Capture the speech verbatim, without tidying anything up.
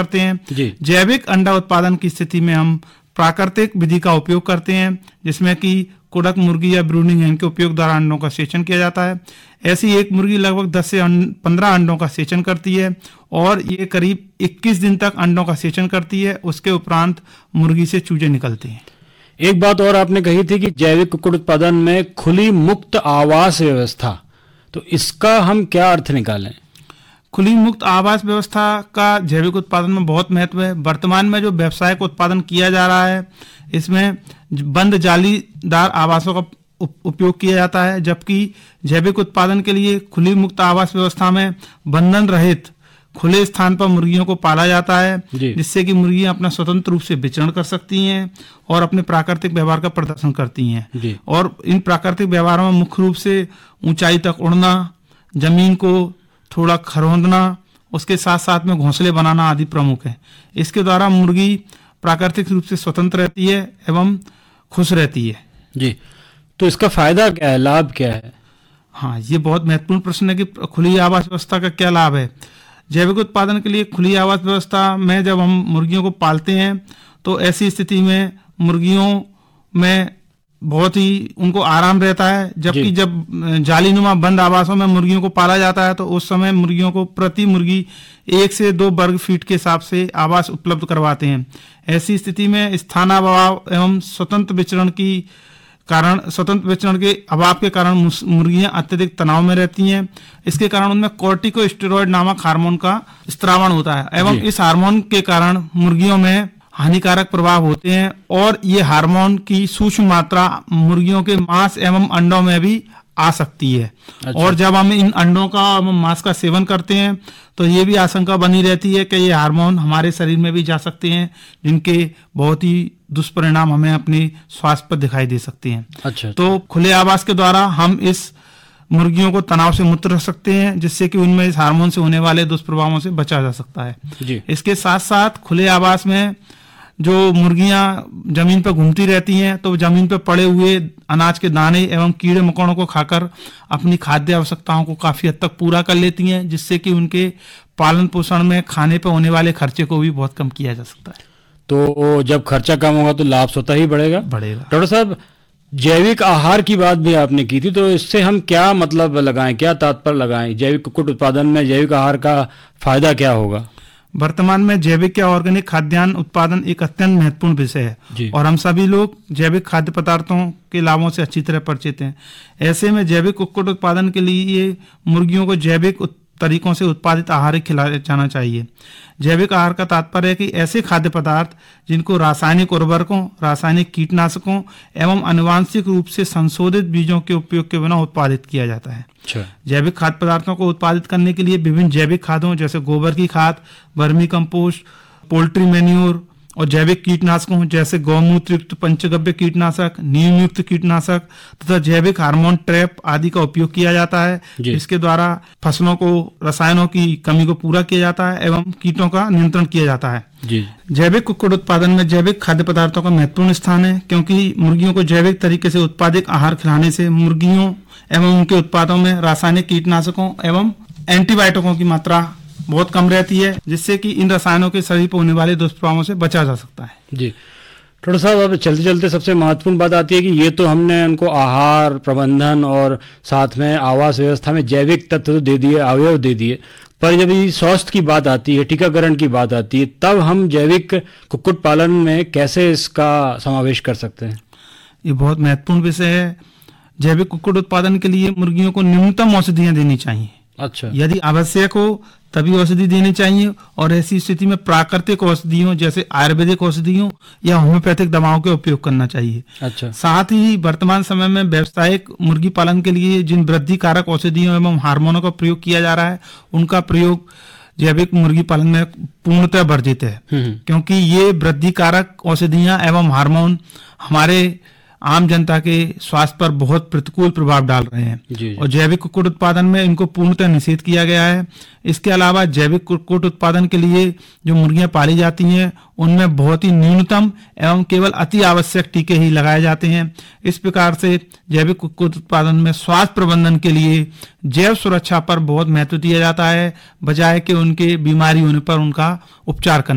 करते हैं। जैविक अंडा उत्पादन की स्थिति में हम प्राकृतिक विधि का उपयोग करते हैं, जिसमें कि कुड़क मुर्गी या ब्रूडिंग hen के उपयोग द्वारा अंडों का सेचन किया जाता है। ऐसी एक मुर्गी लगभग दस से पंद्रह अंडों का सेचन करती है और ये करीब इक्कीस दिन तक अंडों का सेचन करती है। उसके उपरांत मुर्गी से चूजे निकलते हैं। एक बात और आपने कही थी कि जैविक कुक्कुट उत्पादन में खुली मुक्त आवास व्यवस्था, तो इसका हम क्या अर्थ निकालें? खुली मुक्त आवास व्यवस्था का जैविक उत्पादन में बहुत महत्व है। वर्तमान में जो व्यावसायिक उत्पादन किया जा रहा है, इसमें बंद जालीदार आवासों का उपयोग किया जाता है, जबकि जैविक उत्पादन के लिए खुली मुक्त आवास व्यवस्था में बंधन रहित खुले स्थान पर मुर्गियों को पाला जाता है, जिससे कि मुर्गियां अपना स्वतंत्र रूप से विचरण कर सकती हैं और अपने प्राकृतिक व्यवहार का प्रदर्शन करती हैं। और इन प्राकृतिक व्यवहारों में मुख्य रूप से ऊंचाई तक उड़ना, जमीन को थोड़ा खरोंदना, उसके साथ साथ में घोंसले बनाना आदि प्रमुख है। इसके द्वारा मुर्गी प्राकृतिक रूप से स्वतंत्र रहती है एवं खुश रहती है। जी, तो इसका फायदा क्या है, लाभ क्या है? हाँ, ये बहुत महत्वपूर्ण प्रश्न है कि खुली आवास व्यवस्था का क्या लाभ है। जैविक उत्पादन के लिए खुली आवास व्यवस्था में जब हम मुर्गियों को पालते हैं तो ऐसी स्थिति में मुर्गियों में बहुत ही उनको आराम रहता है, जबकि जब जालीनुमा बंद आवासों में मुर्गियों को पाला जाता है तो उस समय मुर्गियों को प्रति मुर्गी एक से दो वर्ग फीट के हिसाब से आवास उपलब्ध करवाते हैं। ऐसी स्थिति में स्थानाभाव एवं स्वतंत्र विचरण की कारण स्वतंत्र विचरण के अभाव के कारण मुर्गियां अत्यधिक तनाव में रहती हैं। इसके कारण उनमें कॉर्टिकोस्टेरॉइड नामक हार्मोन का स्त्रावण होता है एवं इस हार्मोन के कारण मुर्गियों में हानिकारक प्रभाव होते हैं और ये हार्मोन की सूक्ष्म मात्रा मुर्गियों के मांस एवं अंडों में भी आ सकती है। अच्छा। और जब हम इन अंडों का एवं मांस का सेवन करते हैं तो ये भी आशंका बनी रहती है कि ये हार्मोन हमारे शरीर में भी जा सकते हैं, जिनके बहुत ही दुष्परिणाम हमें अपने स्वास्थ्य पर दिखाई दे सकते हैं। अच्छा। तो खुले आवास के द्वारा हम इस मुर्गियों को तनाव से मुक्त रख सकते हैं, जिससे कि उनमें इस हार्मोन से होने वाले दुष्प्रभावों से बचा जा सकता है। जी। इसके साथ साथ खुले आवास में जो मुर्गियां जमीन पर घूमती रहती हैं तो जमीन पर पड़े हुए अनाज के दाने एवं कीड़े मकोड़ों को खाकर अपनी खाद्य आवश्यकताओं को काफी हद तक पूरा कर लेती हैं, जिससे कि उनके पालन पोषण में खाने पर होने वाले खर्चे को भी बहुत कम किया जा सकता है। तो जब खर्चा कम होगा तो लाभ स्वतः ही बढ़ेगा बढ़ेगा डॉक्टर साहब, जैविक आहार की बात भी आपने की थी, तो इससे हम क्या मतलब लगाएं, क्या तात्पर्य लगाएं? जैविक कुक्कुट उत्पादन में जैविक आहार का फायदा क्या होगा? वर्तमान में जैविक या ऑर्गेनिक खाद्यान्न उत्पादन एक अत्यंत महत्वपूर्ण विषय है और हम सभी लोग जैविक खाद्य पदार्थों के लाभों से अच्छी तरह परिचित हैं। ऐसे में जैविक कुक्कुट उत्पादन के लिए मुर्गियों को जैविक तरीकों से उत्पादित आहार खिलाया जाना चाहिए। जैविक आहार का तात्पर्य है कि ऐसे खाद्य पदार्थ जिनको रासायनिक उर्वरकों, रासायनिक कीटनाशकों एवं आनुवांशिक रूप से संशोधित बीजों के उपयोग के बिना उत्पादित किया जाता है। अच्छा। जैविक खाद्य पदार्थों को उत्पादित करने के लिए विभिन्न जैविक खादों जैसे गोबर की खाद, वर्मी कंपोस्ट, पोल्ट्री मैन्योर और जैविक कीटनाशकों जैसे गौमूत्र युक्त पंचगव्य कीटनाशक, नीम युक्त कीटनाशक तथा जैविक हार्मोन ट्रैप आदि का उपयोग किया जाता है। इसके द्वारा फसलों को रसायनों की कमी को पूरा किया जाता है एवं कीटों का नियंत्रण किया जाता है। जी। जैविक कुक्कुट उत्पादन में जैविक खाद्य पदार्थों का महत्वपूर्ण स्थान है, क्योंकि मुर्गियों को जैविक तरीके से उत्पादित आहार खिलाने से मुर्गियों एवं उनके उत्पादों में रासायनिक कीटनाशकों एवं एंटीबायोटिकों की मात्रा बहुत कम रहती है, जिससे कि इन रसायनों के शरीर पर होने वाले दुष्प्रभावों से बचा जा सकता है। जी डॉक्टर साहब, अब चलते चलते सबसे महत्वपूर्ण बात आती है कि ये तो हमने उनको आहार प्रबंधन और साथ में आवास व्यवस्था में जैविक तत्व तो दे दिए, अवयव दे दिए, पर जब ये स्वास्थ्य की बात आती है, टीकाकरण की बात आती है, तब हम जैविक कुक्कुट पालन में कैसे इसका समावेश कर सकते हैं? ये बहुत महत्वपूर्ण विषय है। जैविक कुक्कुट उत्पादन के लिए मुर्गियों को न्यूनतम औषधियां देनी चाहिए। अच्छा। यदि आवश्यक हो तभी औषधि देनी चाहिए और ऐसी स्थिति में प्राकृतिक औषधियों जैसे आयुर्वेदिक औषधियों या होम्योपैथिक दवाओं का उपयोग करना चाहिए। अच्छा। साथ ही वर्तमान समय में व्यावसायिक मुर्गी पालन के लिए जिन वृद्धि कारक औषधियों एवं हार्मोनों का प्रयोग किया जा रहा है, उनका प्रयोग जैविक मुर्गी पालन में पूर्णतः वर्जित है, क्योंकि ये वृद्धि कारक औषधियां एवं हार्मोन हमारे आम जनता के स्वास्थ्य पर बहुत प्रतिकूल प्रभाव डाल रहे हैं। जी जी। और जैविक कुक्कुट उत्पादन में इनको पूर्णतः निषेध किया गया है। इसके अलावा जैविक कुक्कुट उत्पादन के लिए जो मुर्गियां पाली जाती हैं उनमें बहुत ही न्यूनतम एवं केवल अति आवश्यक टीके ही लगाए जाते हैं। इस प्रकार से जैविक कुक्कुट उत्पादन में स्वास्थ्य प्रबंधन के लिए जैव सुरक्षा पर बहुत महत्व दिया जाता है, बजाय कि उनके बीमारी होने पर उनका उपचार करना।